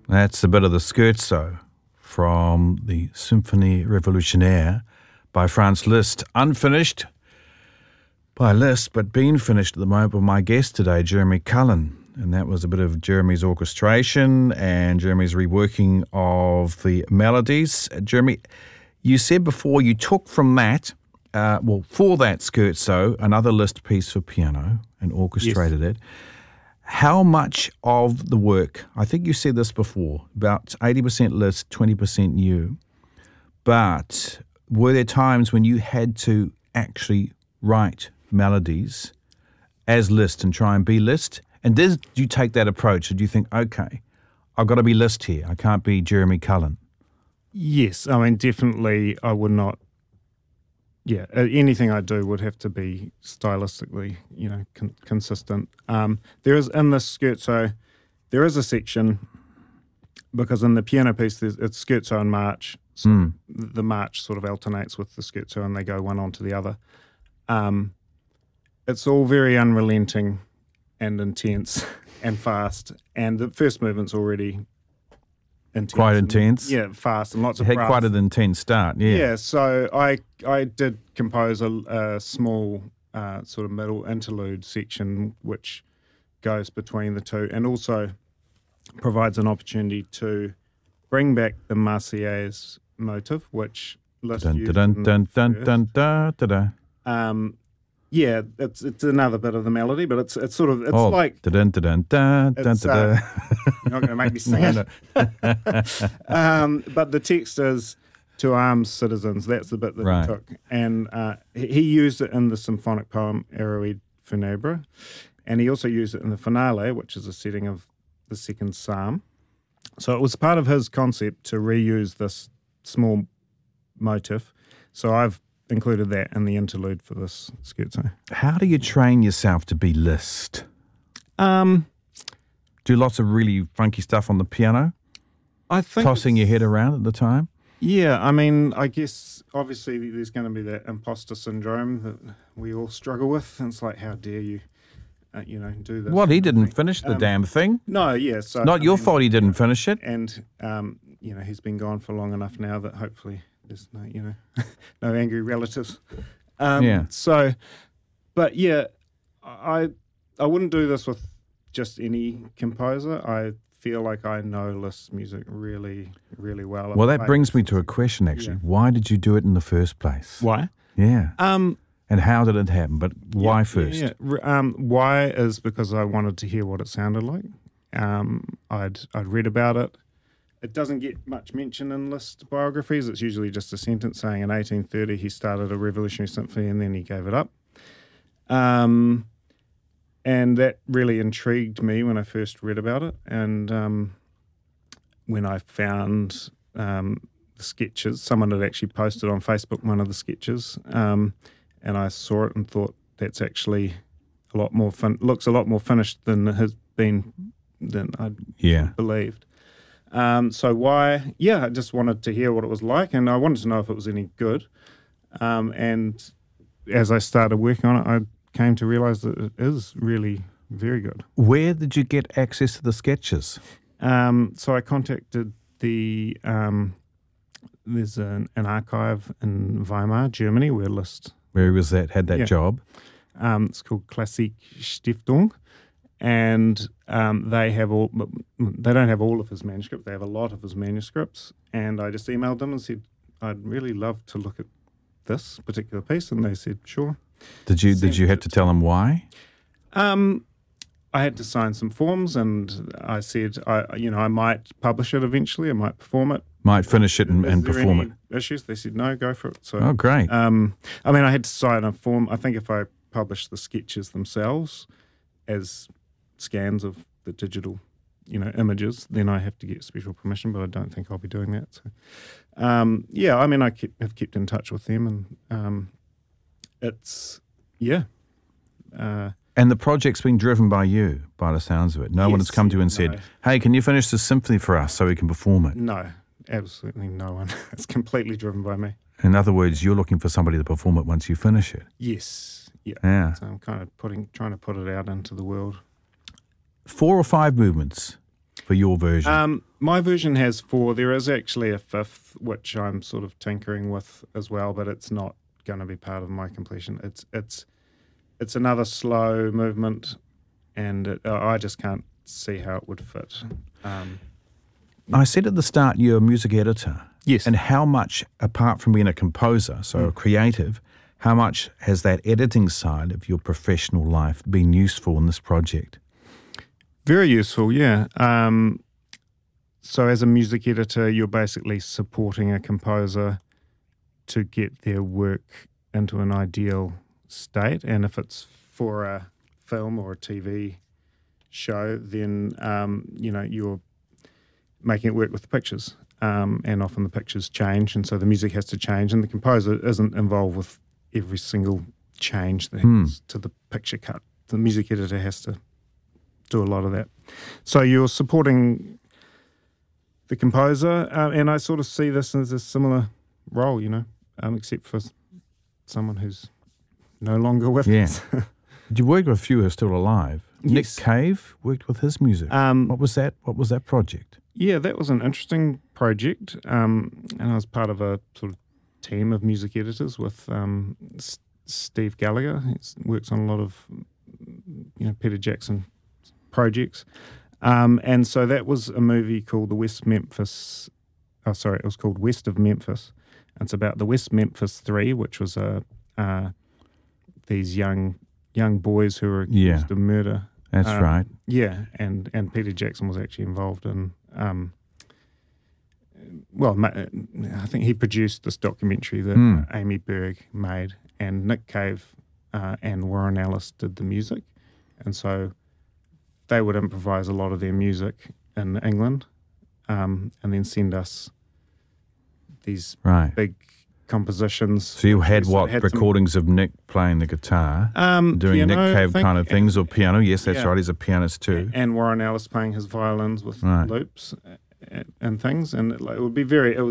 That's a bit of the scherzo from the Symphonie Revolutionnaire by Franz Liszt. Unfinished by Liszt, but being finished at the moment by my guest today, Jeremy Cullen. And that was a bit of Jeremy's orchestration and Jeremy's reworking of the melodies. Jeremy, you said before you took from that, for that scherzo, another Liszt piece for piano and orchestrated it. How much of the work, I think you said this before, about 80% Liszt, 20% you, but were there times when you had to actually write melodies as Liszt and try and be Liszt? And did you take that approach? Did you think, okay, I've got to be Liszt here, I can't be Jeremy Cullen? Yes, I mean, definitely I would not, anything I do would have to be stylistically, consistent. There is, in this scherzo, there is a section, because in the piano piece, it's scherzo and march, so the march sort of alternates with the scherzo and they go one onto the other. It's all very unrelenting and intense and fast, and the first movement's already intense. Quite intense? Yeah, fast and lots of It had brass. quite an intense start, yeah. Yeah, so I did compose a small sort of middle interlude section which goes between the two and also provides an opportunity to bring back the Marseillaise motive, which Liszt used in the first. Yeah, it's another bit of the melody, but it's sort of like you're not going to make me sing it. But the text is "To arms, citizens." That's the bit that he took, and he used it in the symphonic poem "Eroe Funebra," and he also used it in the finale, which is a setting of the second psalm. So it was part of his concept to reuse this small motif. So I've included that in the interlude for this scherzo. How do you train yourself to be Liszt? Do lots of really funky stuff on the piano? I think tossing your head around at the time? Yeah, I mean, I guess obviously there's going to be that imposter syndrome that we all struggle with. And it's like, how dare you, do this? Well, he didn't finish the damn thing. No, yeah. So Not your fault he didn't finish it. And, he's been gone for long enough now that hopefully there's no, no angry relatives. So, but yeah, I wouldn't do this with just any composer. I feel like I know Liszt's music really, really well. Well, that brings me to a question, actually. Yeah. Why did you do it in the first place? Why? Yeah. And how did it happen? But why first? Why is because I wanted to hear what it sounded like. I'd read about it. It doesn't get much mention in Liszt biographies. It's usually just a sentence saying in 1830 he started a revolutionary symphony and then he gave it up. And that really intrigued me when I first read about it. And when I found the sketches, someone had actually posted on Facebook one of the sketches, and I saw it and thought that's actually a lot more looks a lot more finished than it has been than I believed. So why? Yeah, I just wanted to hear what it was like, and I wanted to know if it was any good. And as I started working on it, I came to realize that it is really very good. Where did you get access to the sketches? So I contacted the there's an archive in Weimar, Germany, where Liszt. Where was that? Had that job? It's called Klassik Stiftung. And they don't have all of his manuscripts. They have a lot of his manuscripts. And I just emailed them and said, I'd really love to look at this particular piece. And they said, sure. Did you have to tell them why? I had to sign some forms, and I said, I might publish it eventually. I might perform it. Might finish it and perform it. Issues? They said, no, go for it. So, oh, great. I mean, I had to sign a form. I think if I publish the sketches themselves as scans of the digital, images, then I have to get special permission, but I don't think I'll be doing that. So, I mean, I have kept in touch with them, and it's, and the project's been driven by you, by the sounds of it. No one has come to you and said, hey, can you finish this symphony for us so we can perform it? No, absolutely no one. It's completely driven by me. In other words, you're looking for somebody to perform it once you finish it. Yes. Yeah. So I'm kind of trying to put it out into the world. 4 or 5 movements? for your version? My version has 4. There is actually a 5th, which I'm sort of tinkering with as well, but it's not going to be part of my completion. It's another slow movement, and I just can't see how it would fit. I said at the start you're a music editor. Yes. And how much, apart from being a composer, so a creative, how much has that editing side of your professional life been useful in this project? Very useful, yeah. So as a music editor, you're basically supporting a composer to get their work into an ideal state. And if it's for a film or a TV show, then, you're making it work with the pictures. And often the pictures change, and so the music has to change, and the composer isn't involved with every single change that happens to the picture cut. The music editor has to do a lot of that. So you're supporting the composer, and I sort of see this as a similar role, except for someone who's no longer with us. You worked with a few who are still alive. Yes. Nick Cave worked with his music. What was that? What was that project? Yeah, that was an interesting project, and I was part of a sort of team of music editors with Steve Gallagher. He works on a lot of Peter Jackson projects, and so that was a movie called it was called West of Memphis. And it's about the West Memphis Three, which was these young boys who were accused of murder. That's right. Yeah, and Peter Jackson was actually involved in. I think he produced this documentary that Amy Berg made, and Nick Cave and Warren Ellis did the music, and so they would improvise a lot of their music in England, and then send us these big compositions. So you had recordings of Nick playing the guitar, doing Nick Cave kind of things, or piano? Yes, that's right. He's a pianist too. And Warren Ellis playing his violins with loops and things, and it would be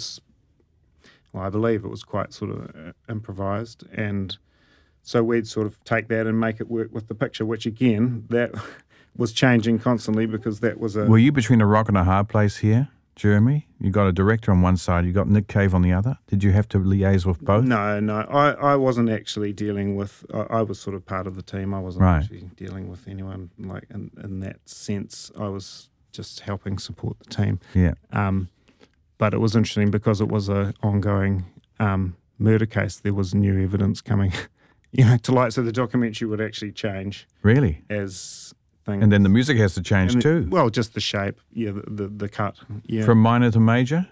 I believe it was quite sort of improvised, and so we'd sort of take that and make it work with the picture, which again, that was changing constantly because that was Were you between a rock and a hard place here, Jeremy? You got a director on one side, you got Nick Cave on the other. Did you have to liaise with both? No. I wasn't actually dealing with. I was sort of part of the team. I wasn't actually dealing with anyone like in that sense. I was just helping support the team. Yeah. But it was interesting because it was an ongoing murder case. There was new evidence coming, to light. So the documentary would actually change. Really? As things. And then the music has to change too. Well, just the shape. Yeah, the cut. Yeah. From minor to major?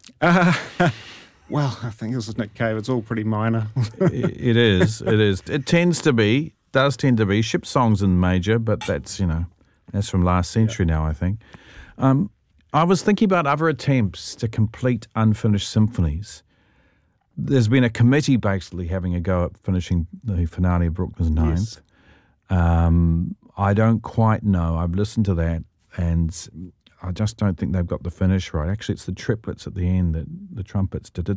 Well, I think it was Nick Cave. It's all pretty minor. It is. It does tend to be. Ship songs in major, but that's from last century now, I think. I was thinking about other attempts to complete unfinished symphonies. There's been a committee basically having a go at finishing the finale of Bruckner's Ninth. Yes. I don't quite know. I've listened to that, and I just don't think they've got the finish right. Actually, it's the triplets at the end, the trumpets. No,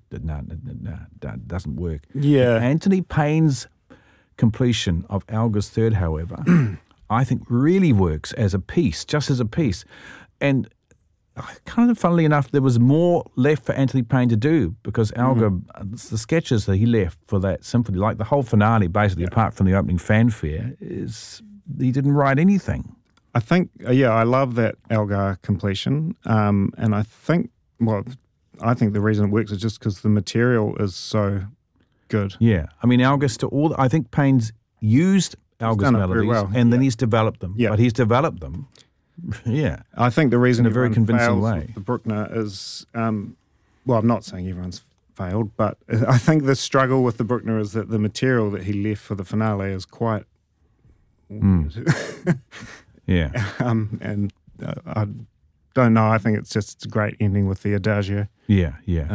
that doesn't work. Yeah. Anthony Payne's completion of Elgar's Third, however, I think really works as a piece, just as a piece. And kind of funnily enough, there was more left for Anthony Payne to do because Elgar, the sketches that he left for that symphony, like the whole finale, basically, apart from the opening fanfare, he didn't write anything. I think, I love that Elgar completion, and I think the reason it works is just because the material is so good. Yeah, I mean, I think Payne's used Elgar's melodies, and then he's developed them. Yeah, but he's developed them. Yeah, I think the reason in a very convincing way with the Bruckner is, I'm not saying everyone's failed, but I think the struggle with the Bruckner is that the material that he left for the finale is quite weird. Yeah. And I don't know. I think it's just a great ending with the Adagio. Yeah.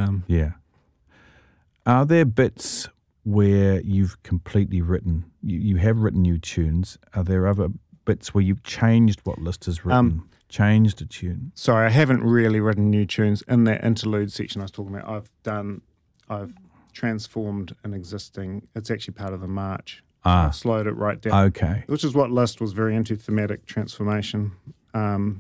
Are there bits where you've completely written, you have written new tunes? Are there other bits where you've changed what Liszt has written, changed a tune? Sorry, I haven't really written new tunes. In that interlude section I was talking about, I've transformed an existing, it's actually part of the march. I've slowed it right down. Okay. Which is what Liszt was very into, thematic transformation.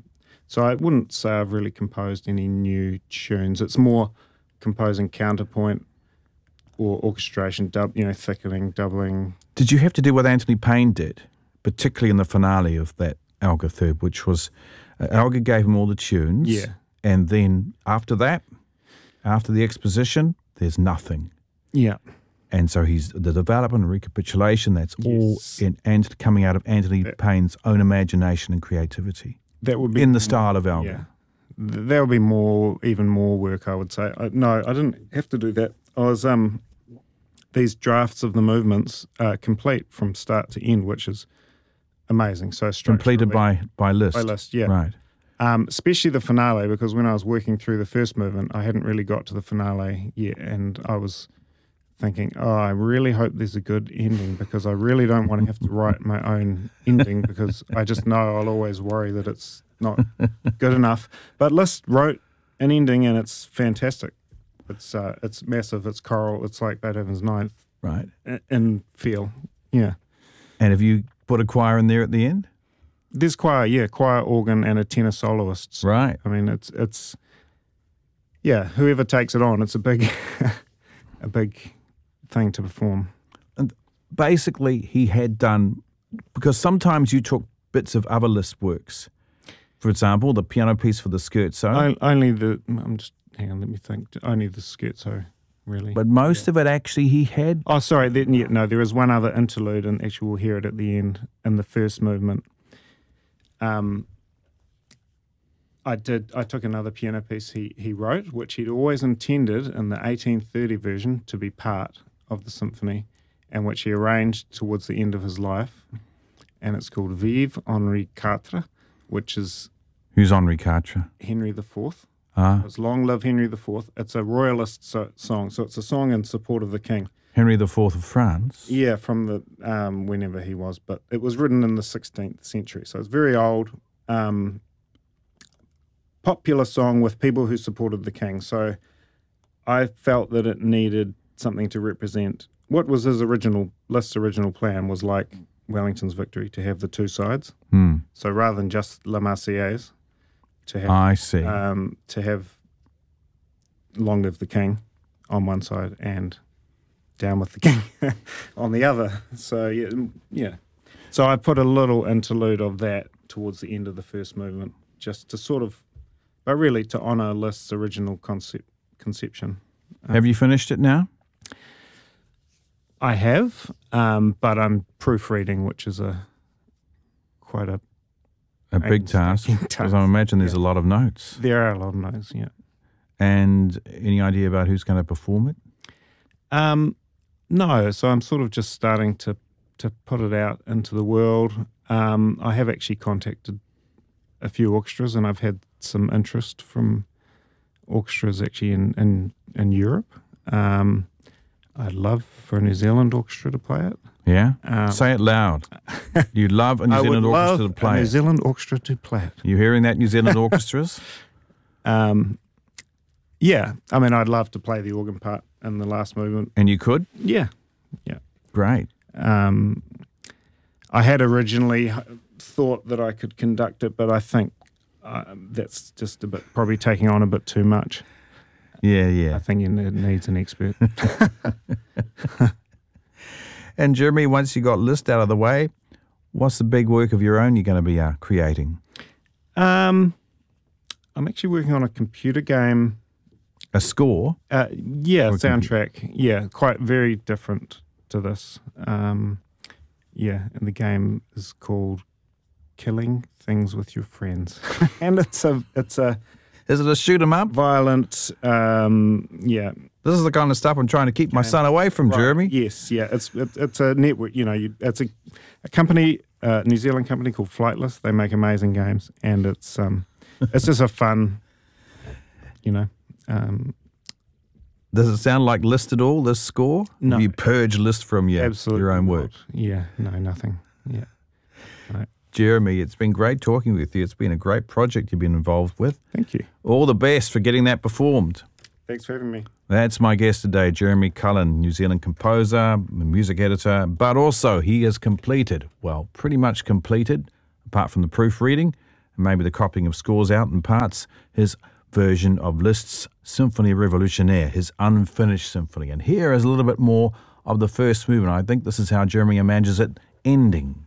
So I wouldn't say I've really composed any new tunes. It's more composing counterpoint or orchestration, thickening, doubling. Did you have to do what Anthony Payne did, particularly in the finale of that Alga Third, which was Alga gave him all the tunes, Yeah. and then after that, after the exposition, there's nothing. Yeah. And so the development and recapitulation, that's all and coming out of Anthony Payne's own imagination and creativity. That would be in the style of Alga. Yeah. There would be even more work, I would say. No, I didn't have to do that. I was these drafts of the movements are complete from start to end, which is amazing. So completed by Liszt. By Liszt, yeah. Right. Especially the finale, because when I was working through the first movement, I hadn't really got to the finale yet, and I was thinking, I really hope there's a good ending, because I really don't want to have to write my own ending, because I just know I'll always worry that it's not good enough. But Liszt wrote an ending, and it's fantastic. It's massive. It's choral. It's like Beethoven's Ninth, right? In feel, yeah. And have you put a choir in there at the end? There's choir, organ, and a tenor soloist. Right. I mean, it's whoever takes it on, it's a big, a big thing to perform. And basically, he had done, because sometimes you took bits of other Liszt works. For example, the piano piece for the scherzo. Hang on, let me think. Only the scherzo, really. But most of it actually he had. Oh, sorry. There is one other interlude, and actually we'll hear it at the end in the first movement. I took another piano piece he wrote, which he'd always intended in the 1830 version to be part of the symphony, and which he arranged towards the end of his life. And it's called Vive Henri IV, which is... Who's Henri IV? Henry IV. Ah. It's Long Live Henry IV. It's a royalist song, so it's a song in support of the king. Henry IV of France? Yeah, from the whenever he was, but it was written in the 16th century, so it's very old, popular song with people who supported the king. So I felt that it needed something to represent what was Liszt's original plan was like Wellington's Victory, to have the two sides. So rather than just La Marseillaise, to have to have Long Live the King on one side and Down with the King on the other. So yeah. So I put a little interlude of that towards the end of the first movement, just to sort of, but really to honour Liszt's original conception. Have you finished it now? I have, but I'm proofreading, which is quite a big task, because I imagine there's a lot of notes. There are a lot of notes, yeah. And any idea about who's going to perform it? No, so I'm sort of just starting to put it out into the world. I have actually contacted a few orchestras, and I've had some interest from orchestras actually in Europe. I'd love for a New Zealand orchestra to play it. Yeah? Say it loud. You'd love a New Zealand orchestra to play it. A New Zealand orchestra to play it. You hearing that, New Zealand orchestras? Yeah. I mean, I'd love to play the organ part in the last movement. And you could? Yeah. Great. I had originally thought that I could conduct it, but I think that's just probably taking on a bit too much. Yeah. I think it needs an expert. And Jeremy, once you got Liszt out of the way, what's the big work of your own you're going to be creating? I'm actually working on a computer game. A score? Soundtrack. Yeah, quite very different to this. And the game is called Killing Things with Your Friends. And it's a Is it a shoot 'em up? Violent, This is the kind of stuff I'm trying to keep my son away from, right. Jeremy. Yes, yeah. It's a network, it's a company, New Zealand company called Flightless. They make amazing games, and it's just a fun, Does it sound like Liszt at all, this score? No. You purge Liszt from your own work? Yeah, no, nothing. Yeah. Right. Jeremy, it's been great talking with you. It's been a great project you've been involved with. Thank you. All the best for getting that performed. Thanks for having me. That's my guest today, Jeremy Cullen, New Zealand composer, music editor, but also he has completed, pretty much completed, apart from the proofreading, and maybe the cropping of scores out in parts, his version of Liszt's Symphonie Revolutionnaire, his unfinished symphony. And here is a little bit more of the first movement. I think this is how Jeremy imagines it ending.